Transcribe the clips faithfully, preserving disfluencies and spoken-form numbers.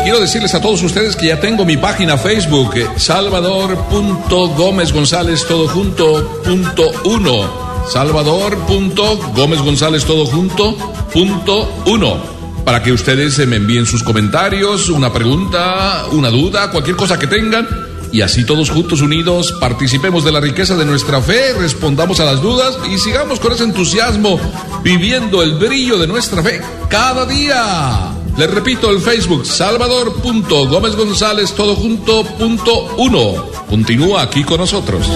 quiero decirles a todos ustedes que ya tengo mi página Facebook, Salvador punto Gómez González todo junto punto uno. Salvador punto Gómez González todo junto punto uno. Para que ustedes me envíen sus comentarios, una pregunta, una duda, cualquier cosa que tengan. Y así todos juntos unidos participemos de la riqueza de nuestra fe, respondamos a las dudas y sigamos con ese entusiasmo viviendo el brillo de nuestra fe cada día. Les repito, el Facebook, Salvador punto Gómez González todo junto punto uno. Continúa aquí con nosotros.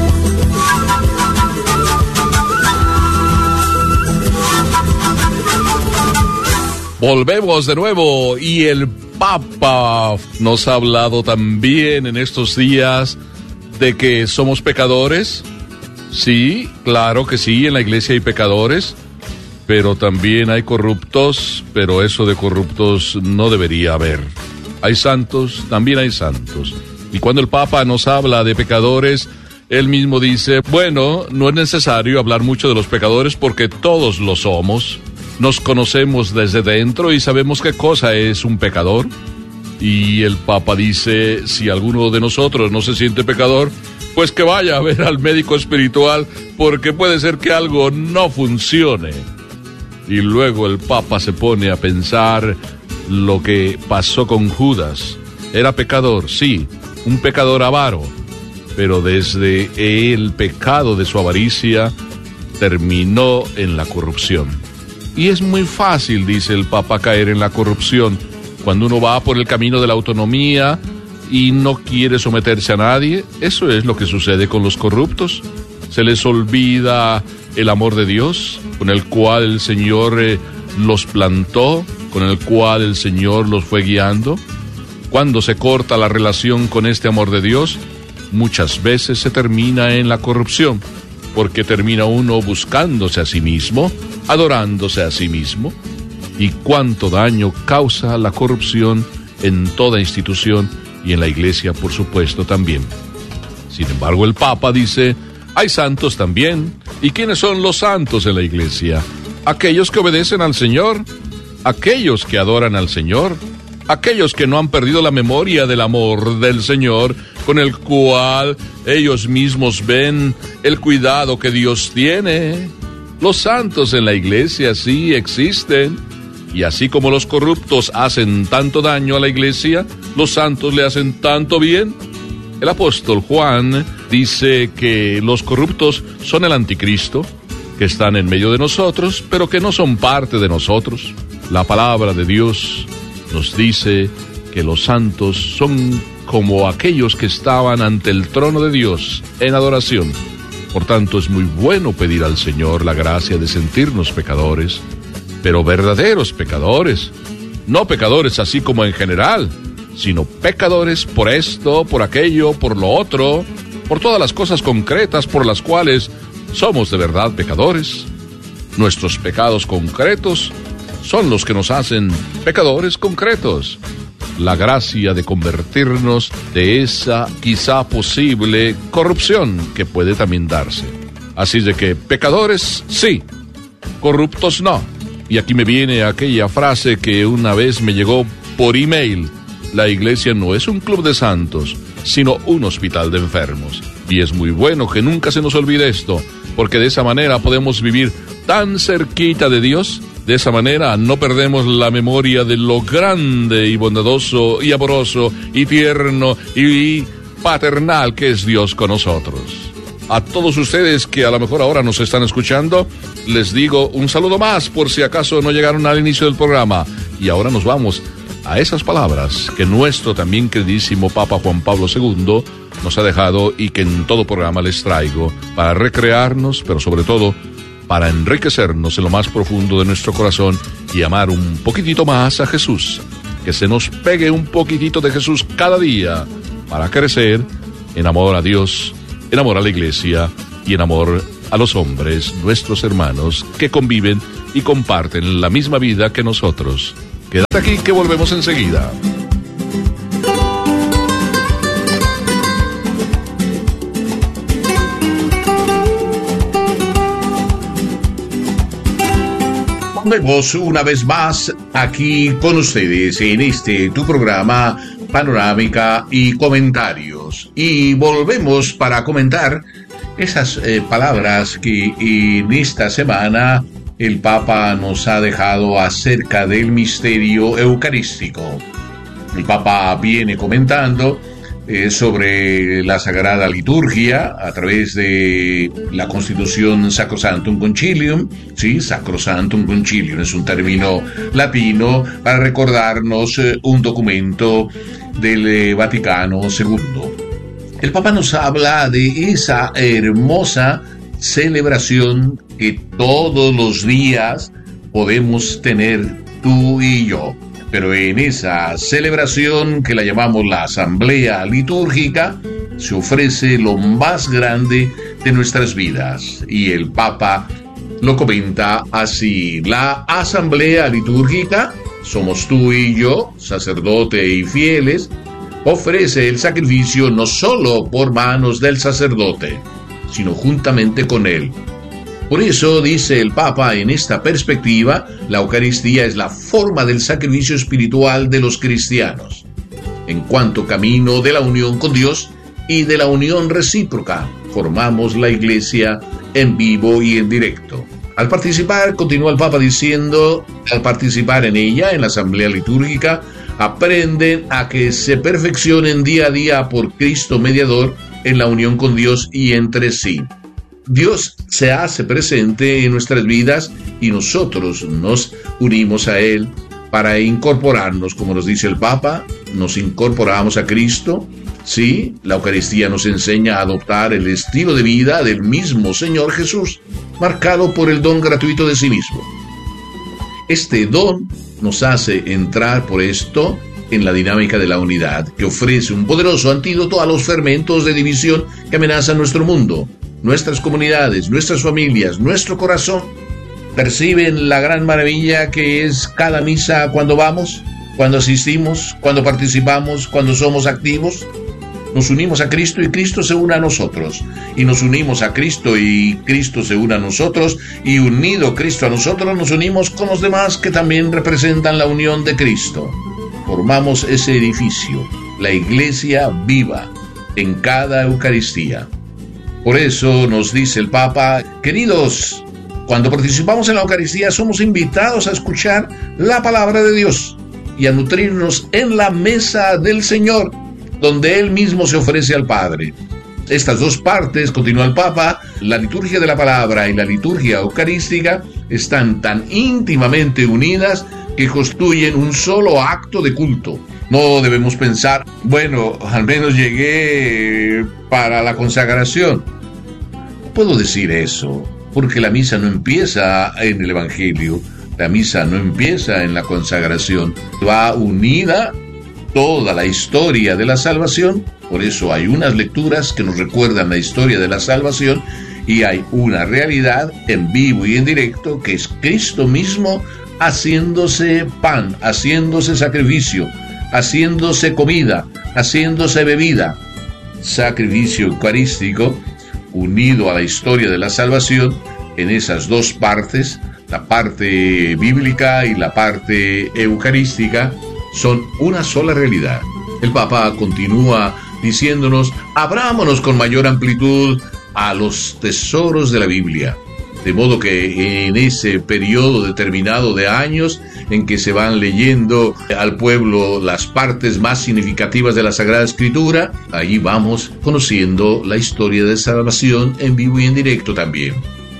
Volvemos de nuevo y el Papa nos ha hablado también en estos días de que somos pecadores. Sí, claro que sí, en la iglesia hay pecadores, pero también hay corruptos, pero eso de corruptos no debería haber. Hay santos, también hay santos. Y cuando el Papa nos habla de pecadores, él mismo dice, bueno, no es necesario hablar mucho de los pecadores porque todos lo somos. Nos conocemos desde dentro y sabemos qué cosa es un pecador. Y el Papa dice, si alguno de nosotros no se siente pecador, pues que vaya a ver al médico espiritual, porque puede ser que algo no funcione. Y luego el Papa se pone a pensar lo que pasó con Judas. Era pecador, sí, un pecador avaro, pero desde el pecado de su avaricia terminó en la corrupción. Y es muy fácil, dice el Papa, caer en la corrupción cuando uno va por el camino de la autonomía y no quiere someterse a nadie. Eso es lo que sucede con los corruptos. Se les olvida el amor de Dios, con el cual el Señor eh, los plantó, con el cual el Señor los fue guiando. Cuando se corta la relación con este amor de Dios, muchas veces se termina en la corrupción, porque termina uno buscándose a sí mismo, adorándose a sí mismo. Y cuánto daño causa la corrupción en toda institución y en la iglesia, por supuesto, también. Sin embargo, el Papa dice, hay santos también. ¿Y quiénes son los santos en la iglesia? Aquellos que obedecen al Señor, aquellos que adoran al Señor, aquellos que no han perdido la memoria del amor del Señor, con el cual ellos mismos ven el cuidado que Dios tiene. Los santos en la iglesia sí existen, y así como los corruptos hacen tanto daño a la iglesia, los santos le hacen tanto bien. El apóstol Juan dice que los corruptos son el anticristo, que están en medio de nosotros, pero que no son parte de nosotros. La palabra de Dios nos dice que los santos son como aquellos que estaban ante el trono de Dios en adoración. Por tanto, es muy bueno pedir al Señor la gracia de sentirnos pecadores, pero verdaderos pecadores, no pecadores así como en general, sino pecadores por esto, por aquello, por lo otro, por todas las cosas concretas por las cuales somos de verdad pecadores. Nuestros pecados concretos son los que nos hacen pecadores concretos. La gracia de convertirnos de esa quizá posible corrupción que puede también darse. Así de que pecadores sí, corruptos no. Y aquí me viene aquella frase que una vez me llegó por email. La iglesia no es un club de santos, sino un hospital de enfermos. Y es muy bueno que nunca se nos olvide esto, porque de esa manera podemos vivir tan cerquita de Dios. De esa manera no perdemos la memoria de lo grande y bondadoso y amoroso y tierno y paternal que es Dios con nosotros. A todos ustedes que a lo mejor ahora nos están escuchando, les digo un saludo más por si acaso no llegaron al inicio del programa. Y ahora nos vamos a esas palabras que nuestro también queridísimo Papa Juan Pablo segundo nos ha dejado y que en todo programa les traigo para recrearnos, pero sobre todo para enriquecernos en lo más profundo de nuestro corazón y amar un poquitito más a Jesús. Que se nos pegue un poquitito de Jesús cada día para crecer en amor a Dios, en amor a la iglesia y en amor a los hombres, nuestros hermanos, que conviven y comparten la misma vida que nosotros. Quédate aquí que volvemos enseguida. Volvemos una vez más aquí con ustedes en este tu programa Panorámica y Comentarios. Y volvemos para comentar esas eh, palabras que en esta semana el Papa nos ha dejado acerca del misterio eucarístico. El Papa viene comentando eh, sobre la Sagrada Liturgia a través de la Constitución Sacrosanctum Concilium. Sí, Sacrosanctum Concilium es un término latino para recordarnos eh, un documento del eh, Vaticano segundo. El Papa nos habla de esa hermosa celebración que todos los días podemos tener tú y yo. Pero en esa celebración, que la llamamos la Asamblea Litúrgica, se ofrece lo más grande de nuestras vidas. Y el Papa lo comenta así: la Asamblea Litúrgica, somos tú y yo, sacerdote y fieles, ofrece el sacrificio no solo por manos del sacerdote, sino juntamente con él. Por eso, dice el Papa, en esta perspectiva, la Eucaristía es la forma del sacrificio espiritual de los cristianos, en cuanto camino de la unión con Dios y de la unión recíproca. Formamos la Iglesia en vivo y en directo. Al participar, continúa el Papa diciendo, al participar en ella, en la Asamblea Litúrgica, aprenden a que se perfeccionen día a día por Cristo mediador en la unión con Dios y entre sí. Dios se hace presente en nuestras vidas y nosotros nos unimos a Él para incorporarnos, como nos dice el Papa, nos incorporamos a Cristo. Sí, la Eucaristía nos enseña a adoptar el estilo de vida del mismo Señor Jesús, marcado por el don gratuito de sí mismo. Este don nos hace entrar por esto en la dinámica de la unidad, que ofrece un poderoso antídoto a los fermentos de división que amenazan nuestro mundo, nuestras comunidades, nuestras familias, nuestro corazón. ¿Perciben la gran maravilla que es cada misa cuando vamos, cuando asistimos, cuando participamos, cuando somos activos? Nos unimos a Cristo y Cristo se une a nosotros. Y nos unimos a Cristo y Cristo se une a nosotros. Y unido Cristo a nosotros, nos unimos con los demás que también representan la unión de Cristo. Formamos ese edificio, la Iglesia viva, en cada Eucaristía. Por eso nos dice el Papa, queridos, cuando participamos en la Eucaristía somos invitados a escuchar la palabra de Dios y a nutrirnos en la mesa del Señor, donde Él mismo se ofrece al Padre. Estas dos partes, continúa el Papa, la liturgia de la palabra y la liturgia eucarística, están tan íntimamente unidas que constituyen un solo acto de culto. No debemos pensar, bueno, al menos llegué para la consagración. No puedo decir eso, porque la misa no empieza en el Evangelio, la misa no empieza en la consagración, va unida toda la historia de la salvación. Por eso hay unas lecturas que nos recuerdan la historia de la salvación y hay una realidad en vivo y en directo que es Cristo mismo haciéndose pan, haciéndose sacrificio, haciéndose comida, haciéndose bebida. Sacrificio eucarístico unido a la historia de la salvación en esas dos partes, la parte bíblica y la parte eucarística, son una sola realidad. El Papa continúa diciéndonos, abrámonos con mayor amplitud a los tesoros de la Biblia, de modo que en ese periodo determinado de años en que se van leyendo al pueblo las partes más significativas de la Sagrada Escritura, allí vamos conociendo la historia de salvación en vivo y en directo también.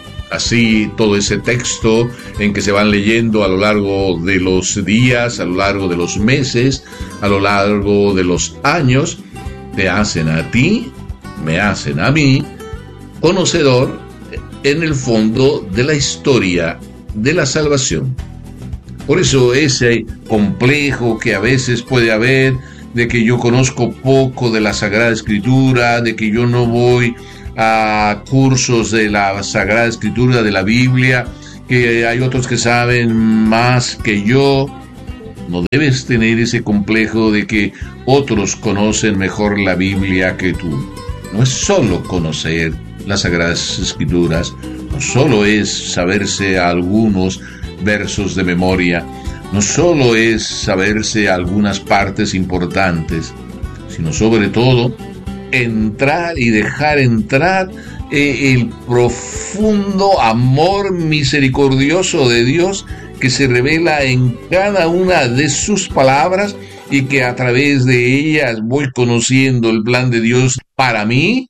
Así, todo ese texto en que se van leyendo a lo largo de los días, a lo largo de los meses, a lo largo de los años, te hacen a ti, me hacen a mí, conocedor en el fondo de la historia de la salvación. Por eso ese complejo que a veces puede haber de que yo conozco poco de la Sagrada Escritura, de que yo no voy a cursos de la Sagrada Escritura, de la Biblia, que hay otros que saben más que yo. No debes tener ese complejo de que otros conocen mejor la Biblia que tú. No es solo conocer las Sagradas Escrituras, no solo es saberse algunos versos de memoria, no solo es saberse algunas partes importantes, sino sobre todo entrar y dejar entrar eh, el profundo amor misericordioso de Dios que se revela en cada una de sus palabras y que a través de ellas voy conociendo el plan de Dios para mí,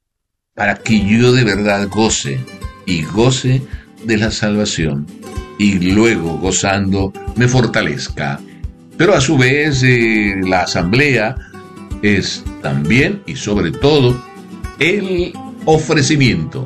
para que yo de verdad goce y goce de la salvación y luego gozando me fortalezca. Pero a su vez eh, la asamblea es también y sobre todo el ofrecimiento,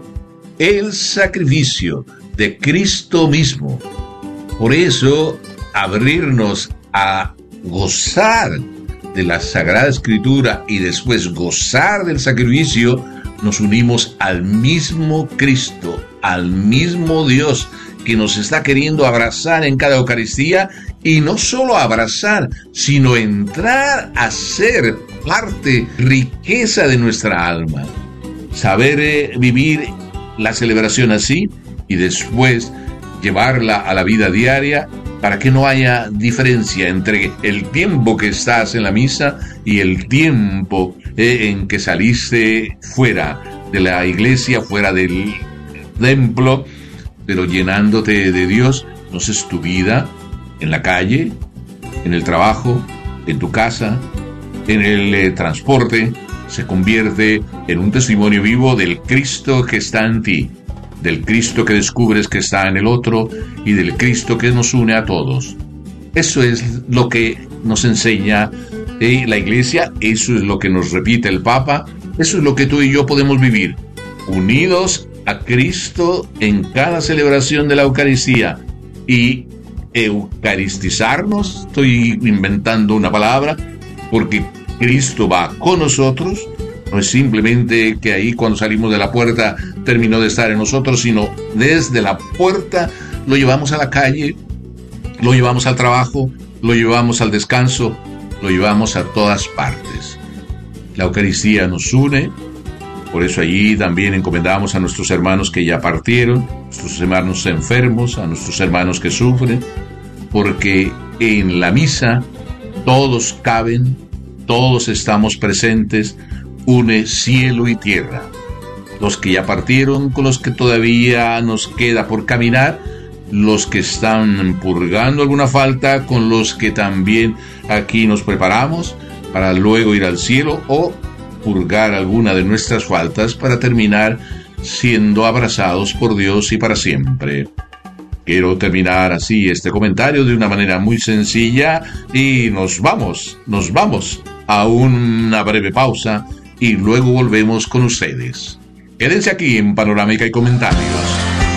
el sacrificio de Cristo mismo. Por eso abrirnos a gozar de la Sagrada Escritura y después gozar del sacrificio, nos unimos al mismo Cristo, al mismo Dios que nos está queriendo abrazar en cada Eucaristía, y no solo abrazar, sino entrar a ser parte, riqueza de nuestra alma. Saber eh, vivir la celebración así y después llevarla a la vida diaria para que no haya diferencia entre el tiempo que estás en la misa y el tiempo eh, en que saliste fuera de la iglesia, fuera del templo, pero llenándote de Dios. Entonces tu vida en la calle, en el trabajo, en tu casa, en el eh, transporte, se convierte en un testimonio vivo del Cristo que está en ti, del Cristo que descubres que está en el otro y del Cristo que nos une a todos. Eso es lo que nos enseña eh, la Iglesia, eso es lo que nos repite el Papa, eso es lo que tú y yo podemos vivir, unidos a Cristo en cada celebración de la Eucaristía y eucaristizarnos. Estoy inventando una palabra porque Cristo va con nosotros. No es simplemente que ahí cuando salimos de la puerta terminó de estar en nosotros, sino desde la puerta lo llevamos a la calle, lo llevamos al trabajo, lo llevamos al descanso, lo llevamos a todas partes. La Eucaristía nos une, por eso allí también encomendamos a nuestros hermanos que ya partieron, a nuestros hermanos enfermos, a nuestros hermanos que sufren, porque en la misa todos caben, todos estamos presentes, une cielo y tierra. Los que ya partieron, con los que todavía nos queda por caminar, los que están purgando alguna falta, con los que también aquí nos preparamos para luego ir al cielo o purgar alguna de nuestras faltas para terminar siendo abrazados por Dios y para siempre. Quiero terminar así este comentario de una manera muy sencilla y nos vamos, nos vamos a una breve pausa y luego volvemos con ustedes. Quédense aquí en Panorámica y Comentarios.